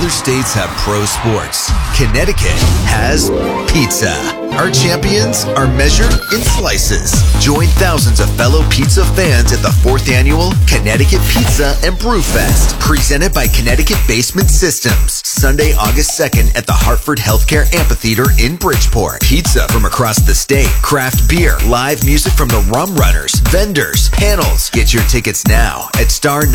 Other states have pro sports. Connecticut has pizza. Our champions are measured in slices. Join thousands of fellow pizza fans at the 4th Annual Connecticut Pizza and Brew Fest, presented by Connecticut Basement Systems. Sunday, August 2nd at the Hartford Healthcare Amphitheater in Bridgeport. Pizza from across the state, craft beer, live music from the Rum Runners, vendors, panels. Get your tickets now at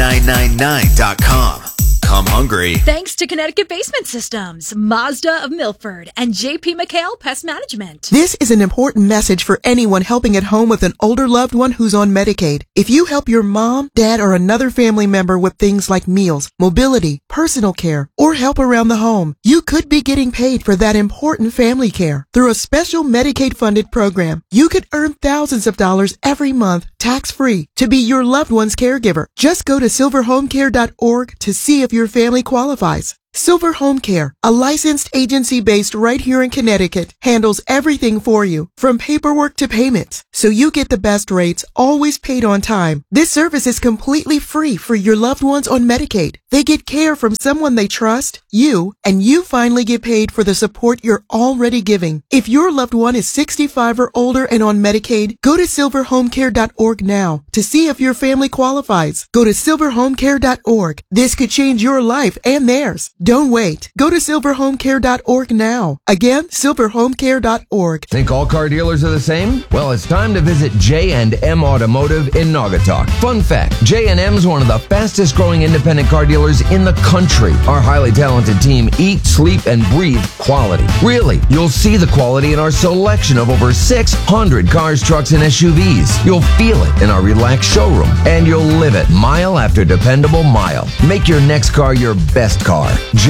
star999.com. Come hungry. Thanks to Connecticut Basement Systems, Mazda of Milford, and JP McHale Pest Management. This is an important message for anyone helping at home with an older loved one who's on Medicaid. If you help your mom, dad, or another family member with things like meals, mobility, personal care, or help around the home, you could be getting paid for that important family care. Through a special Medicaid-funded program, you could earn thousands of dollars every month, tax-free, to be your loved one's caregiver. Just go to silverhomecare.org to see if your family qualifies. Silver Home Care, a licensed agency based right here in Connecticut, handles everything for you, from paperwork to payments, so you get the best rates, always paid on time. This service is completely free for your loved ones on Medicaid. They get care from someone they trust, you, and you finally get paid for the support you're already giving. If your loved one is 65 or older and on Medicaid, go to silverhomecare.org now to see if your family qualifies. Go to silverhomecare.org. This could change your life and theirs. Don't wait. Go to silverhomecare.org now. Again, silverhomecare.org. Think all car dealers are the same? Well, it's time to visit J&M Automotive in Naugatuck. Fun fact, J&M is one of the fastest growing independent car dealers in the country. Our highly talented team eat, sleep, and breathe quality. Really, you'll see the quality in our selection of over 600 cars, trucks, and SUVs. You'll feel it in our relaxed showroom, and you'll live it mile after dependable mile. Make your next car your best car.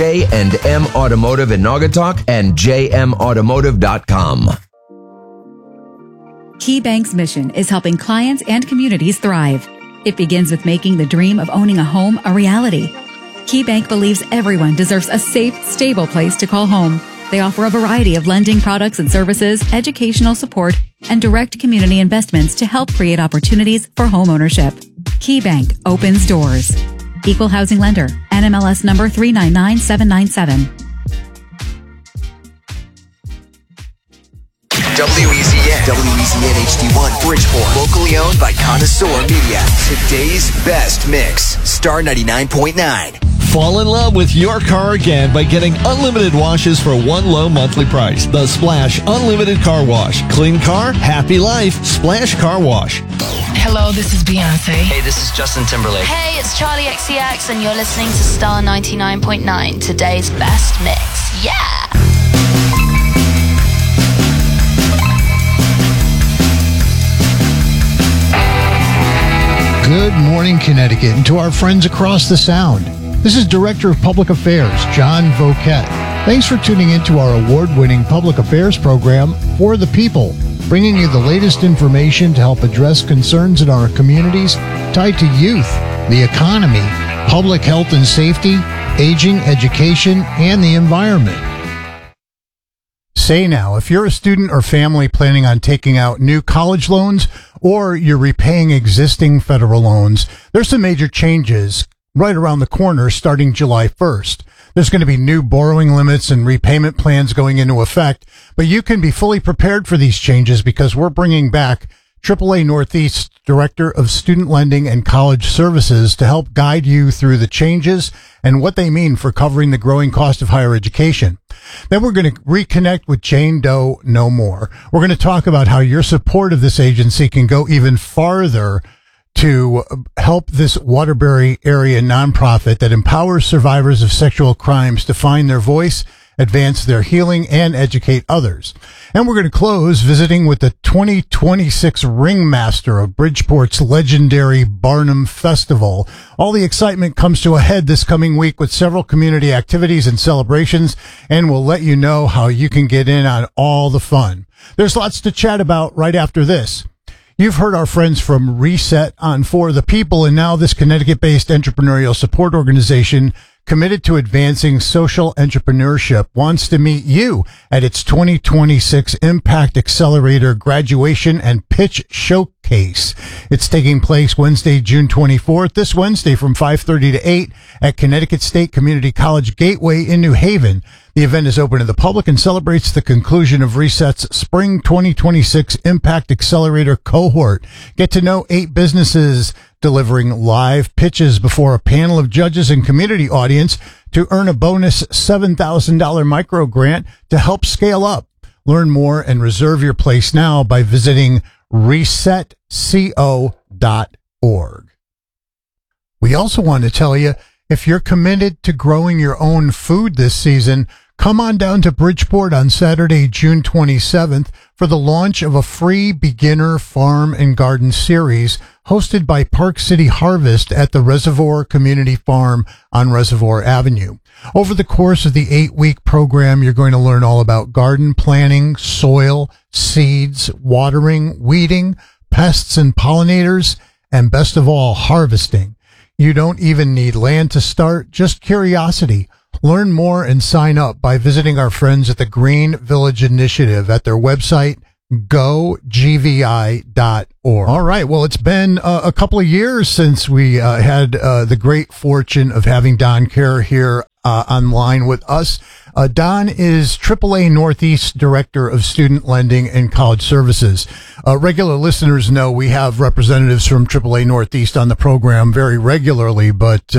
J&M Automotive in Naugatuck and jmautomotive.com. KeyBank's mission is helping clients and communities thrive. It begins with making the dream of owning a home a reality. KeyBank believes everyone deserves a safe, stable place to call home. They offer a variety of lending products and services, educational support, and direct community investments to help create opportunities for home ownership. KeyBank opens doors. Equal housing lender. NMLS number 399797. WEZN HD1 Bridgeport. Locally owned by Connoisseur Media. Today's best mix. Star 99.9. Fall in love with your car again by getting unlimited washes for one low monthly price. The Splash Unlimited Car Wash. Clean car, happy life. Splash Car Wash. Hello, this is Beyonce. Hey, this is Justin Timberlake. Hey, it's Charlie XCX, and you're listening to Star 99.9, today's best mix. Yeah! Good morning, Connecticut, and to our friends across the Sound. This is Director of Public Affairs, John Voquette. Thanks for tuning into our award-winning public affairs program, For the People, bringing you the latest information to help address concerns in our communities tied to youth, the economy, public health and safety, aging, education, and the environment. Say now, if you're a student or family planning on taking out new college loans or you're repaying existing federal loans, there's some major changes right around the corner starting July 1st. There's going to be new borrowing limits and repayment plans going into effect, but you can be fully prepared for these changes because we're bringing back AAA Northeast Director of Student Lending and College Services to help guide you through the changes and what they mean for covering the growing cost of higher education. Then we're going to reconnect with Jane Doe No More. We're going to talk about how your support of this agency can go even farther to help this Waterbury area nonprofit that empowers survivors of sexual crimes to find their voice, advance their healing, and educate others. And we're going to close visiting with the 2026 ringmaster of Bridgeport's legendary Barnum Festival. All the excitement comes to a head this coming week with several community activities and celebrations, and we'll let you know how you can get in on all the fun. There's lots to chat about right after this. You've heard our friends from Reset on For the People, and now this Connecticut-based entrepreneurial support organization committed to advancing social entrepreneurship, wants to meet you at its 2026 Impact Accelerator Graduation and Pitch Showcase. It's taking place Wednesday, June 24th, this Wednesday from 5:30 to 8 at Connecticut State Community College Gateway in New Haven. The event is open to the public and celebrates the conclusion of Reset's Spring 2026 Impact Accelerator cohort. Get to know 8 businesses delivering live pitches before a panel of judges and community audience to earn a bonus $7,000 micro grant to help scale up. Learn more and reserve your place now by visiting resetco.org. We also want to tell you, if you're committed to growing your own food this season, come on down to Bridgeport on Saturday, June 27th for the launch of a free beginner farm and garden series hosted by Park City Harvest at the Reservoir Community Farm on Reservoir Avenue. Over the course of the 8-week program, you're going to learn all about garden planning, soil, seeds, watering, weeding, pests and pollinators, and best of all, harvesting. You don't even need land to start, just curiosity. Learn more and sign up by visiting our friends at the Green Village Initiative at their website, gogvi.org. All right. Well, it's been a couple of years since we had the great fortune of having Don Kerr here online with us. Don is AAA Northeast Director of Student Lending and College Services. Regular listeners know we have representatives from AAA Northeast on the program very regularly, but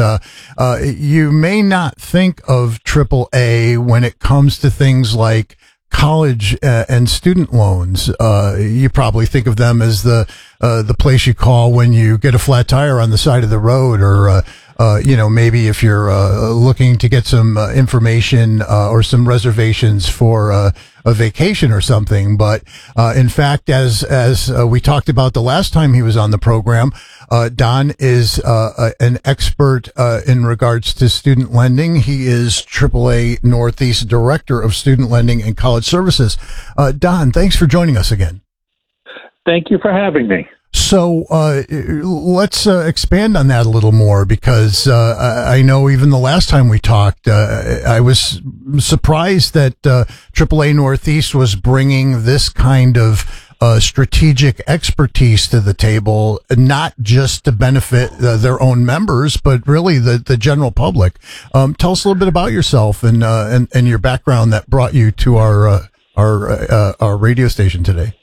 you may not think of AAA when it comes to things like college and student loans. You probably think of them as the place you call when you get a flat tire on the side of the road, or maybe if you're looking to get some information or some reservations for a vacation or something. But in fact, as we talked about the last time he was on the program, Don is an expert in regards to student lending. He is AAA Northeast Director of Student Lending and College Services. Don, thanks for joining us again. Thank you for having me. So let's expand on that a little more, because I know even the last time we talked, I was surprised that AAA Northeast was bringing this kind of strategic expertise to the table, not just to benefit their own members, but really the general public. Tell us a little bit about yourself and your background that brought you to our radio station today.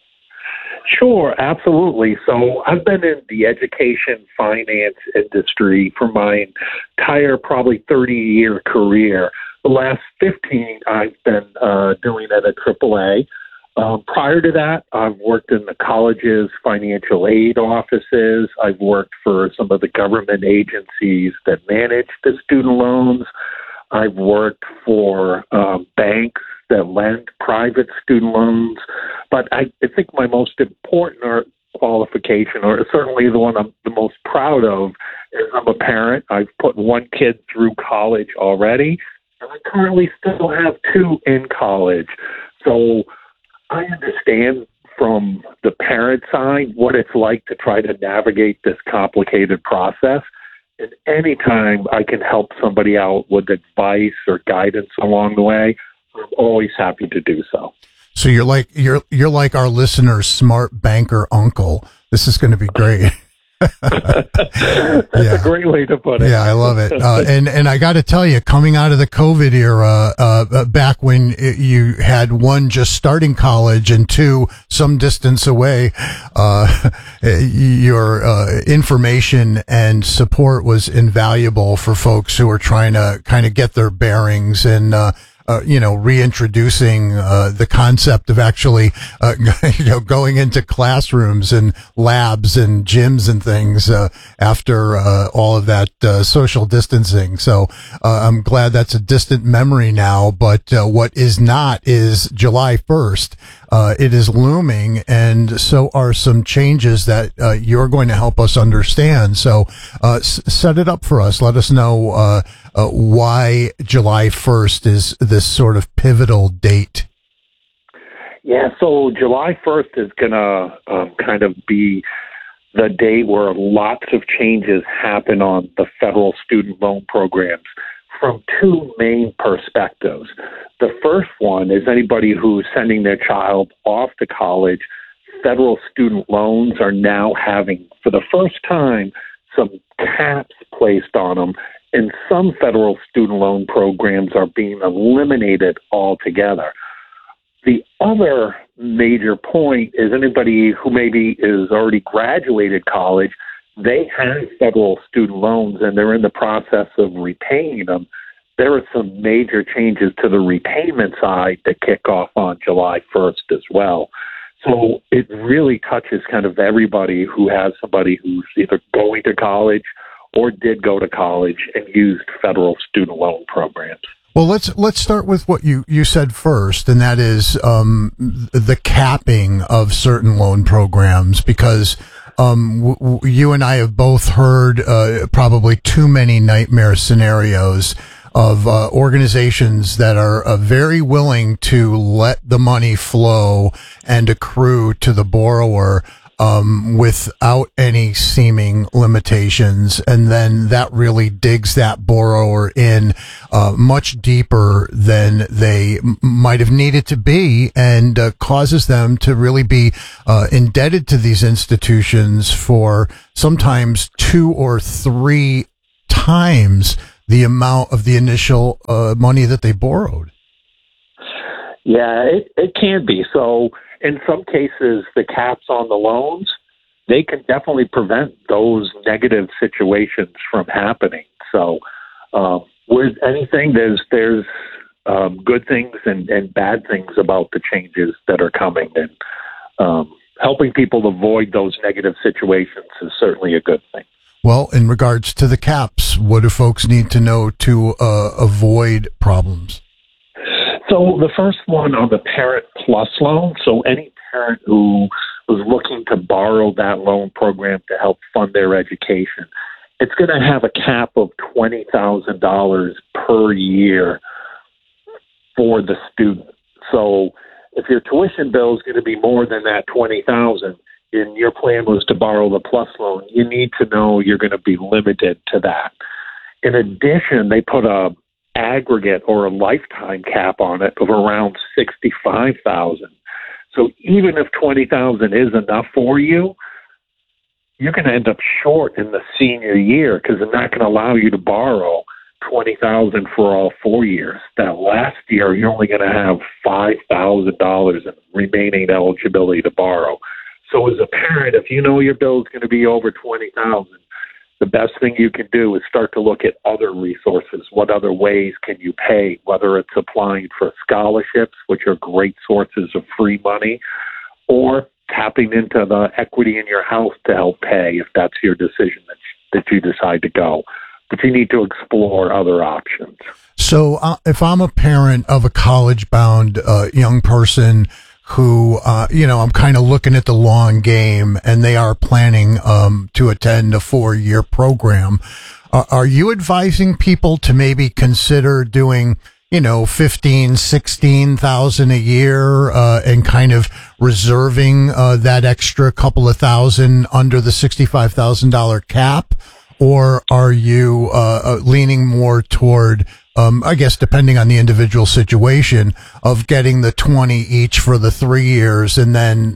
Sure, absolutely. So I've been in the education finance industry for my entire probably 30-year career. The last 15 I've been doing it at AAA. Prior to that, I've worked in the college's financial aid offices. I've worked for some of the government agencies that manage the student loans. I've worked for banks that lend private student loans. But I think my most important qualification, or certainly the one I'm the most proud of, is I'm a parent. I've put one kid through college already, and I currently still have 2 in college. So I understand from the parent side what it's like to try to navigate this complicated process. And anytime I can help somebody out with advice or guidance along the way, I'm always happy to do so. So you're like our listener's smart banker uncle. This is going to be great. That's a great way to put it. Yeah, I love it. And I got to tell you, coming out of the COVID era, back when you had 1 just starting college and 2 some distance away, your information and support was invaluable for folks who are trying to kind of get their bearings and reintroducing the concept of actually going into classrooms and labs and gyms and things after all of that social distancing. So I'm glad that's a distant memory now. But what is not is July 1st. It is looming, and so are some changes that you're going to help us understand. So set it up for us. Let us know why July 1st is this sort of pivotal date. Yeah, so July 1st is going to kind of be the day where lots of changes happen on the federal student loan programs. from two main perspectives. The first one is anybody who's sending their child off to college. Federal student loans are now having, for the first time, some caps placed on them, and some federal student loan programs are being eliminated altogether. The other major point is anybody who maybe is already graduated college, they have federal student loans and they're in the process of repaying them. There are some major changes to the repayment side that kick off on July 1st as well. So it really touches kind of everybody who has somebody who's either going to college or did go to college and used federal student loan programs. Well, let's start with what you said first, and that is the capping of certain loan programs, because you and I have both heard probably too many nightmare scenarios of organizations that are very willing to let the money flow and accrue to the borrower without any seeming limitations, and then that really digs that borrower in much deeper than they might have needed to be, and causes them to really be indebted to these institutions for sometimes 2 or 3 times the amount of the initial money that they borrowed. Yeah, it can be. So in some cases, the caps on the loans, they can definitely prevent those negative situations from happening. So with anything, there's good things and bad things about the changes that are coming, and helping people avoid those negative situations is certainly a good thing. Well, in regards to the caps, what do folks need to know to avoid problems? So the first one on the Parent Plus loan, so any parent who was looking to borrow that loan program to help fund their education, it's going to have a cap of $20,000 per year for the student. So if your tuition bill is going to be more than that $20,000, and your plan was to borrow the Plus loan, you need to know you're going to be limited to that. In addition, they put a aggregate or a lifetime cap on it of around $65,000. So even if $20,000 is enough for you, you're going to end up short in the senior year because they're not going to allow you to borrow $20,000 for all 4 years. That last year, you're only going to have $5,000 in remaining eligibility to borrow. So as a parent, if you know your bill is going to be over $20,000, the best thing you can do is start to look at other resources. What other ways can you pay, whether it's applying for scholarships, which are great sources of free money, or tapping into the equity in your house to help pay if that's your decision that you decide to go. But you need to explore other options. So if I'm a parent of a college-bound young person who, I'm kind of looking at the long game, and they are planning to attend a 4-year program, are you advising people to maybe consider doing, $15,000, $16,000 a year, and kind of reserving that extra couple of thousand under the $65,000 cap? Or are you leaning more toward, I guess, depending on the individual situation, of getting the 20 each for the 3 years and then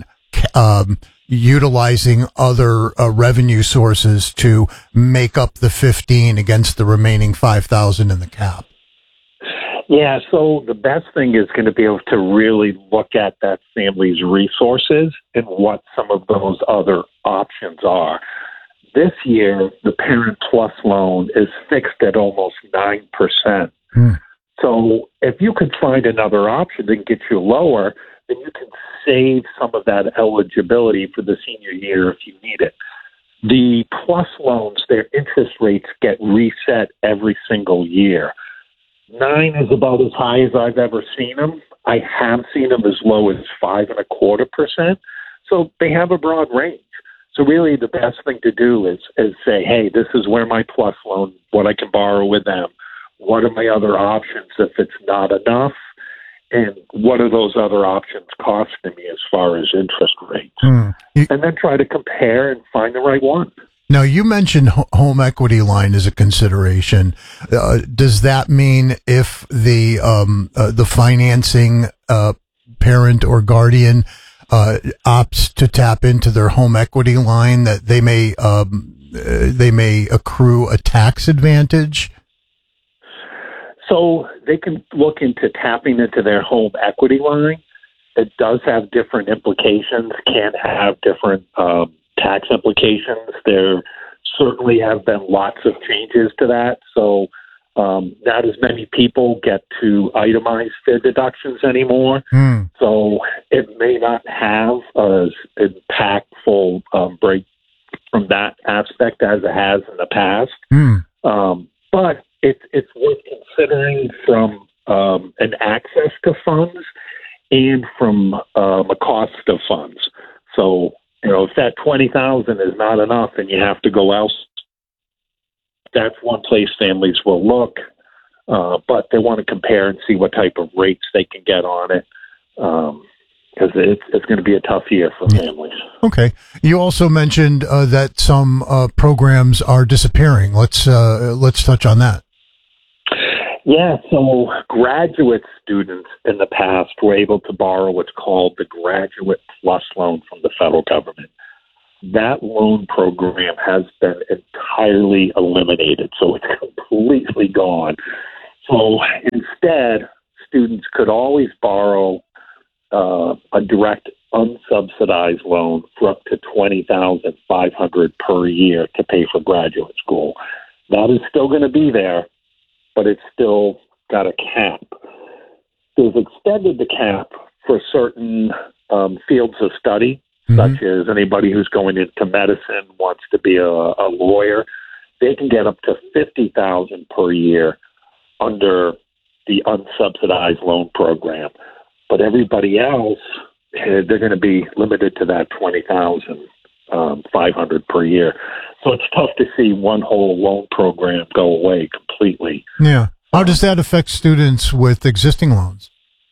utilizing other revenue sources to make up the 15 against the remaining 5,000 in the cap? Yeah, so the best thing is going to be able to really look at that family's resources and what some of those other options are. This year, the Parent Plus loan is fixed at almost 9%. So if you could find another option that gets you lower, then you can save some of that eligibility for the senior year if you need it. The Plus loans, their interest rates get reset every single year. 9 is about as high as I've ever seen them. I have seen them as low as 5.25%. So they have a broad range. So really the best thing to do is say, hey, this is where my Plus loan, what I can borrow with them. What are my other options if it's not enough? And what are those other options costing me as far as interest rates? And then try to compare and find the right one. Now, you mentioned home equity line as a consideration. Does that mean if the financing parent or guardian opts to tap into their home equity line, that they may accrue a tax advantage? So they can look into tapping into their home equity line. It does have different implications, can have different tax implications. There certainly have been lots of changes to that. So not as many people get to itemize their deductions anymore. So it may not have as impactful break from that aspect as it has in the past. But it's worth considering from an access to funds and from a cost of funds. So, if that $20,000 is not enough and you have to go else, that's one place families will look. But they want to compare and see what type of rates they can get on it, because it's going to be a tough year for families. Okay. You also mentioned that some programs are disappearing. Let's touch on that. Yeah, so graduate students in the past were able to borrow what's called the Graduate Plus loan from the federal government. That loan program has been entirely eliminated, so it's completely gone. So instead, students could always borrow a direct unsubsidized loan for up to $20,500 per year to pay for graduate school. That is still going to be there, but it's still got a cap. They've extended the cap for certain fields of study, such as anybody who's going into medicine, wants to be a lawyer. They can get up to $50,000 per year under the unsubsidized loan program. But everybody else, they're going to be limited to that $20,500 per year. So it's tough to see one whole loan program go away completely. Yeah. How does that affect students with existing loans?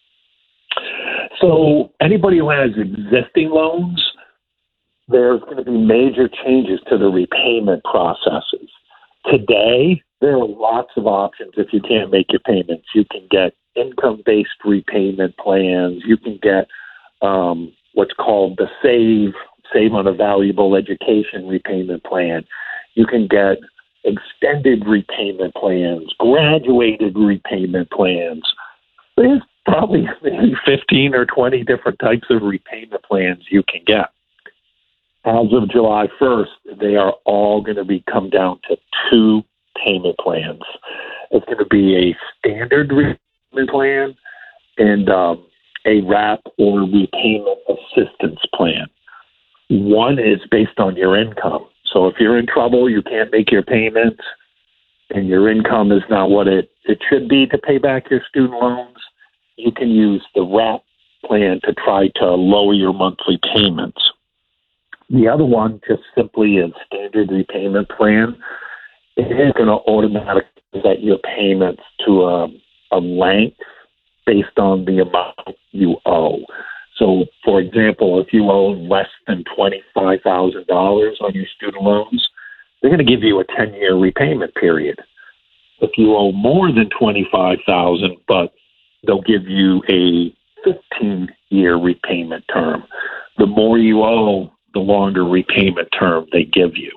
So anybody who has existing loans, there's going to be major changes to the repayment processes. Today, there are lots of options if you can't make your payments. You can get income-based repayment plans. You can get what's called the Save on a Valuable Education repayment plan. You can get extended repayment plans, graduated repayment plans. There's probably maybe 15 or 20 different types of repayment plans you can get. As of July 1st, they are all going to come down to two payment plans. It's going to be a standard repayment plan and a RAP or repayment assistance plan. One is based on your income. So if you're in trouble, you can't make your payments, and your income is not what it should be to pay back your student loans, you can use the RAP plan to try to lower your monthly payments. The other one just simply is standard repayment plan. It is going to automatically set your payments to a length based on the amount you owe. So, for example, if you owe less than $25,000 on your student loans, they're going to give you a 10-year repayment period. If you owe more than $25,000, but they'll give you a 15-year repayment term. The more you owe, the longer repayment term they give you.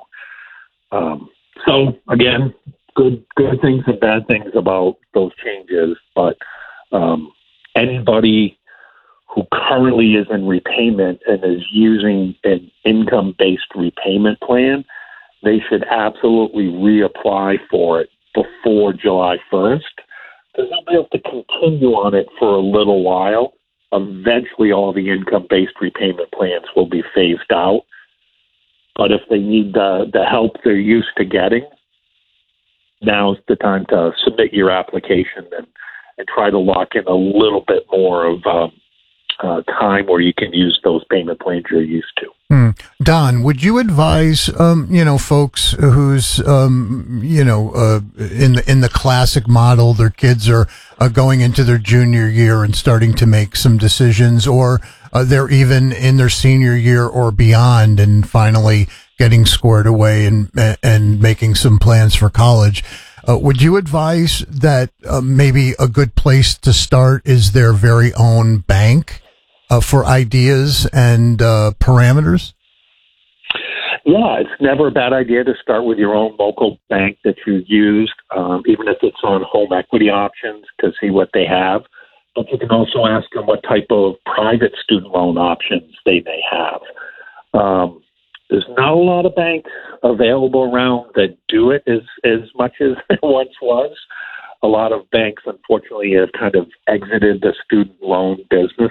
So, again, good things and bad things about those changes, but anybody who currently is in repayment and is using an income-based repayment plan, they should absolutely reapply for it before July 1st, because they'll be able to continue on it for a little while. Eventually, all the income-based repayment plans will be phased out. But if they need the help they're used to getting, now's the time to submit your application and try to lock in a little bit more of time where you can use those payment plans you're used to. Don, would you advise, folks who's, in the classic model, their kids are going into their junior year and starting to make some decisions, or they're even in their senior year or beyond and finally getting squared away and making some plans for college. Would you advise that maybe a good place to start is their very own bank for ideas and parameters? Yeah, it's never a bad idea to start with your own local bank that you used, even if it's on home equity options, to see what they have. But you can also ask them what type of private student loan options they may have. There's not a lot of banks available around that do it as much as it once was. A lot of banks, unfortunately, have kind of exited the student loan business.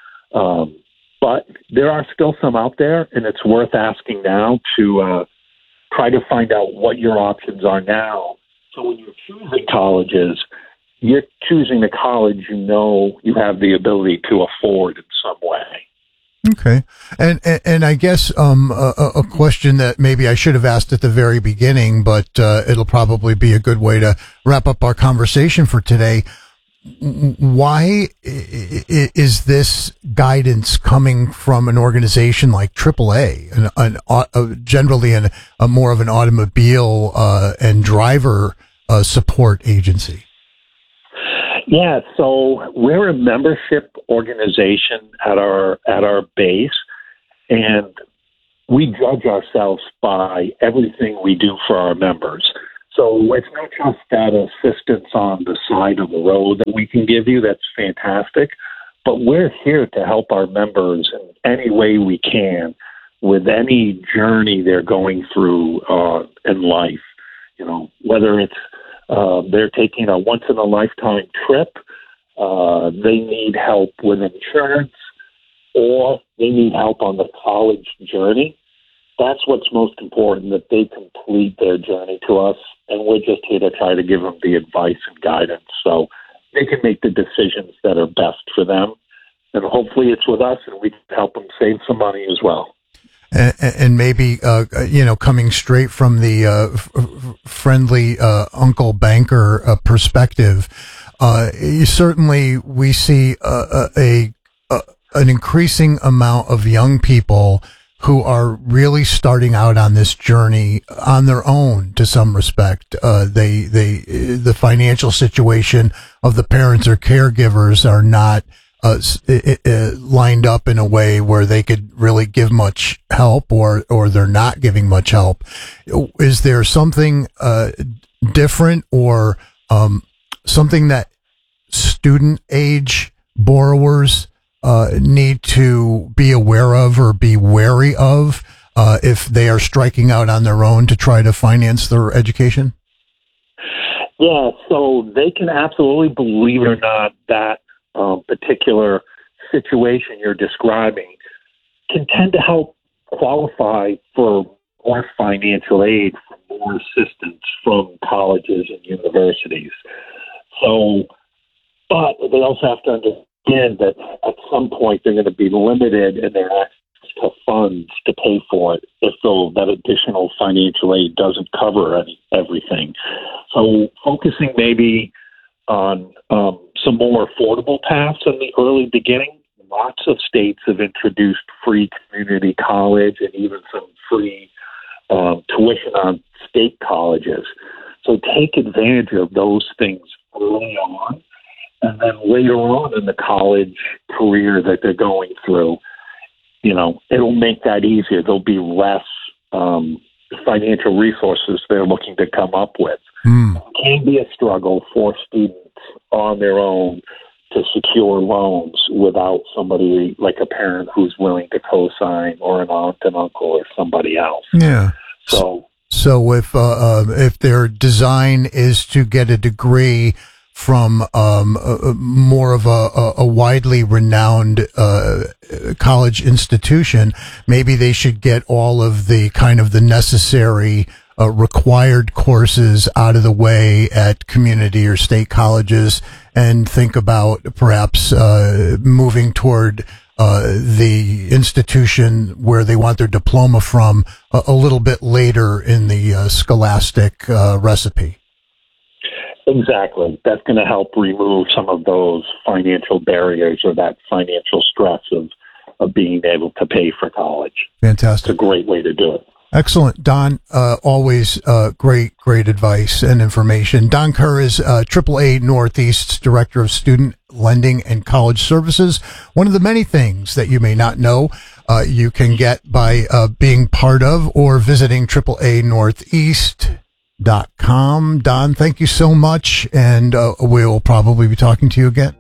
But there are still some out there, and it's worth asking now to try to find out what your options are now. So when you're choosing colleges, you're choosing the college you know you have the ability to afford in some way. Okay. And I guess a question that maybe I should have asked at the very beginning, but it'll probably be a good way to wrap up our conversation for today. Why is this guidance coming from an organization like AAA, generally a more of an automobile and driver support agency? Yeah, so we're a membership organization at our base, and we judge ourselves by everything we do for our members. So it's not just that assistance on the side of the road that we can give you. That's fantastic. But we're here to help our members in any way we can with any journey they're going through in life. You know, whether it's they're taking a once-in-a-lifetime trip, they need help with insurance, or they need help on the college journey. That's what's most important, that they complete their journey to us, and we're just here to try to give them the advice and guidance so they can make the decisions that are best for them. And hopefully it's with us, and we can help them save some money as well. And maybe, coming straight from the friendly Uncle Banker perspective, certainly we see an increasing amount of young people who are really starting out on this journey on their own to some respect. The financial situation of the parents or caregivers are not lined up in a way where they could really give much help, or they're not giving much help. Is there something different, or something that student age borrowers need to be aware of or be wary of if they are striking out on their own to try to finance their education? Yeah, so they can absolutely, believe it or not, that particular situation you're describing can tend to help qualify for more financial aid, for more assistance from colleges and universities. So, but they also have to understand that at some point they're going to be limited in their access to funds to pay for it if that additional financial aid doesn't cover everything. So focusing maybe on some more affordable paths in the early beginning. Lots of states have introduced free community college and even some free tuition on state colleges. So take advantage of those things early on, and then later on in the college career that they're going through, it'll make that easier. There'll be less financial resources they're looking to come up with. It can be a struggle for students on their own to secure loans without somebody like a parent who's willing to co-sign, or an aunt and uncle, or somebody else. Yeah. So if their design is to get a degree from more of a widely renowned college institution, maybe they should get all of the kind of the necessary required courses out of the way at community or state colleges, and think about perhaps moving toward the institution where they want their diploma from a little bit later in the scholastic recipe. Exactly. That's going to help remove some of those financial barriers, or that financial stress of being able to pay for college. Fantastic. It's a great way to do it. Excellent. Don, always great advice and information. Don Kerr is AAA Northeast's Director of Student Lending and College Services. One of the many things that you may not know you can get by being part of or visiting AAANortheast.com. Don, thank you so much, and we'll probably be talking to you again.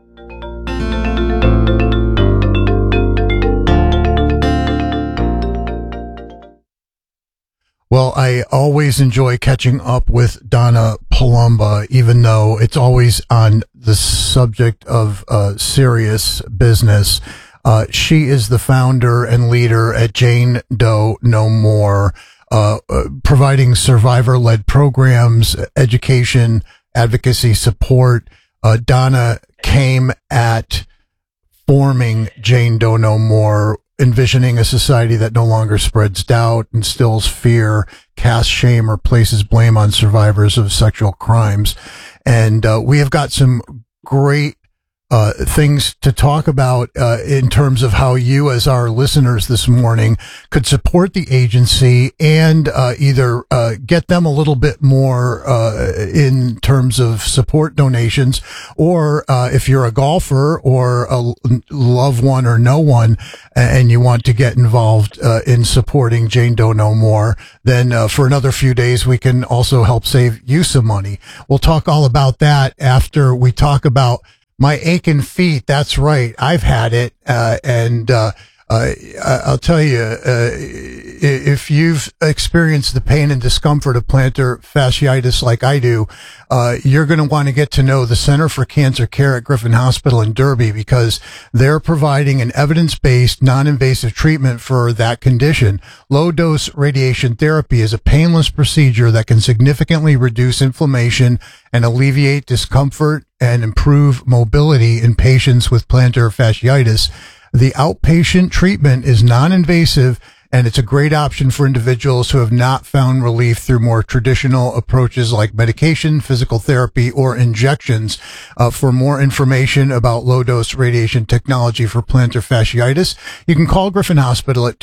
Well, I always enjoy catching up with Donna Palumba, even though it's always on the subject of serious business. She is the founder and leader at Jane Doe No More, providing survivor-led programs, education, advocacy support. Donna came at forming Jane Doe No More, envisioning a society that no longer spreads doubt, instills fear, casts shame, or places blame on survivors of sexual crimes. And we have got some great things to talk about in terms of how you, as our listeners this morning, could support the agency and either get them a little bit more in terms of support donations, or if you're a golfer or a loved one or no one and you want to get involved in supporting Jane Doe No More, then for another few days we can also help save you some money. We'll talk all about that after we talk about my aching feet. That's right. I've had it. And I'll tell you, if you've experienced the pain and discomfort of plantar fasciitis like I do, you're going to want to get to know the Center for Cancer Care at Griffin Hospital in Derby, because they're providing an evidence-based, non-invasive treatment for that condition. Low-dose radiation therapy is a painless procedure that can significantly reduce inflammation and alleviate discomfort and improve mobility in patients with plantar fasciitis. The outpatient treatment is non-invasive, and it's a great option for individuals who have not found relief through more traditional approaches like medication, physical therapy, or injections. For more information about low-dose radiation technology for plantar fasciitis, you can call Griffin Hospital at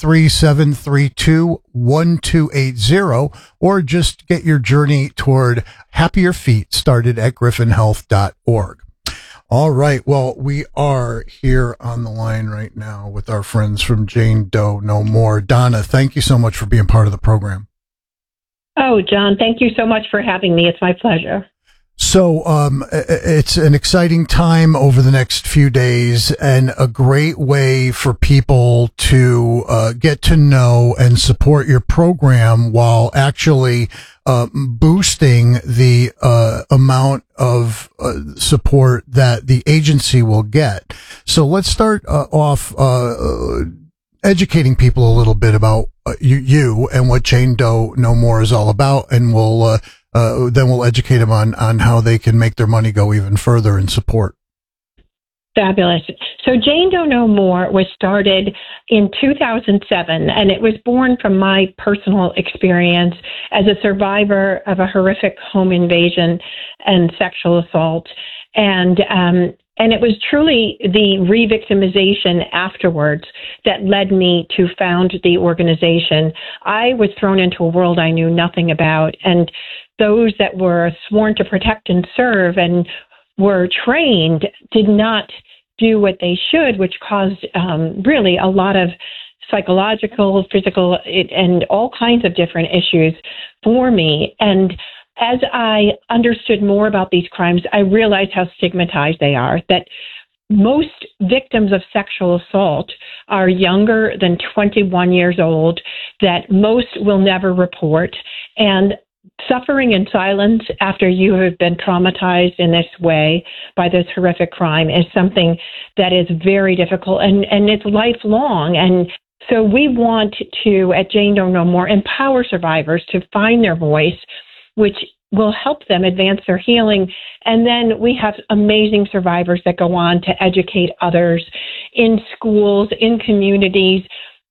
203-732-1280, or just get your journey toward happier feet started at griffinhealth.org. All right. Well, we are here on the line right now with our friends from Jane Doe No More. Donna, thank you so much for being part of the program. Oh, John, thank you so much for having me. It's my pleasure. So it's an exciting time over the next few days, and a great way for people to get to know and support your program while actually boosting the amount of support that the agency will get. So let's start off educating people a little bit about you and what Jane Doe No More is all about, and then we'll educate them on how they can make their money go even further in support. Fabulous. So Jane Doe No More was started in 2007, and it was born from my personal experience as a survivor of a horrific home invasion and sexual assault. And it was truly the re-victimization afterwards that led me to found the organization. I was thrown into a world I knew nothing about, and those that were sworn to protect and serve and were trained did not do what they should, which caused really a lot of psychological, physical, and all kinds of different issues for me. And as I understood more about these crimes, I realized how stigmatized they are, that most victims of sexual assault are younger than 21 years old, that most will never report, and suffering in silence after you have been traumatized in this way by this horrific crime is something that is very difficult, and it's lifelong. And so we want to, at Jane Doe No More, empower survivors to find their voice, which will help them advance their healing. And then we have amazing survivors that go on to educate others in schools, in communities,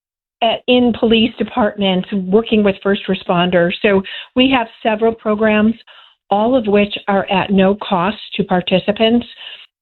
in police departments, working with first responders. So we have several programs, all of which are at no cost to participants.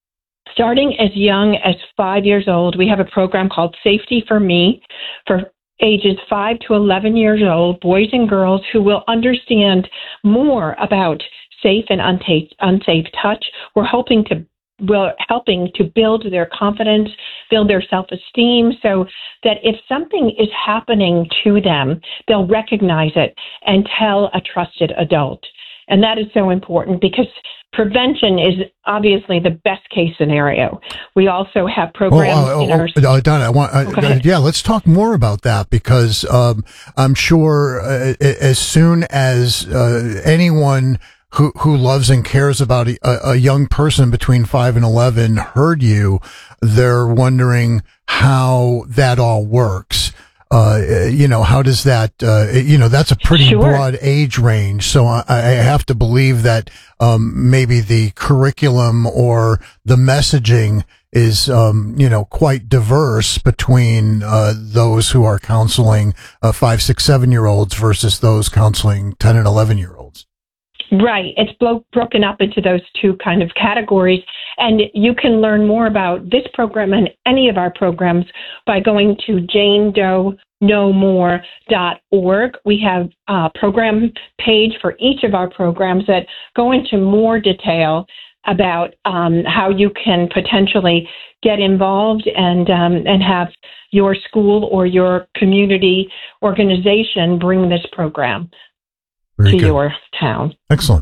Starting as young as 5 years old, we have a program called Safety for Me for ages 5 to 11 years old, boys and girls, who will understand more about safe and unsafe touch. We're helping to build their confidence, build their self-esteem, so that if something is happening to them, they'll recognize it and tell a trusted adult. And that is so important because prevention is obviously the best case scenario. We also have programs in our... Donna, let's talk more about that because I'm sure as soon as anyone who loves and cares about a young person between 5 and 11 heard you, they're wondering how that all works. How does that, that's a pretty broad age range. So I have to believe that, maybe the curriculum or the messaging is, quite diverse between, those who are counseling, 5, 6, 7-year-olds versus those counseling 10 and 11-year-olds. Right. It's broken up into those two kind of categories. And you can learn more about this program and any of our programs by going to JaneDoeKnowMore.org. We have a program page for each of our programs that go into more detail about how you can potentially get involved and have your school or your community organization bring this program to your town. Excellent.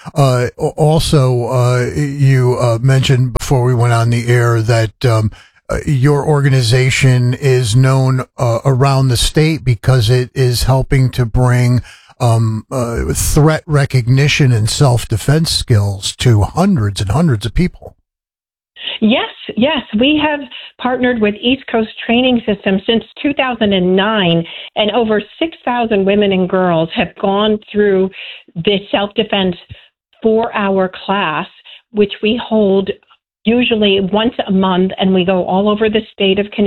Also, you mentioned before we went on the air that your organization is known around the state because it is helping to bring threat recognition and self-defense skills to hundreds and hundreds of people. Yes. We have partnered with East Coast Training System since 2009, and over 6,000 women and girls have gone through this self-defense 4-hour class, which we hold usually once a month, and we go all over the state of Connecticut.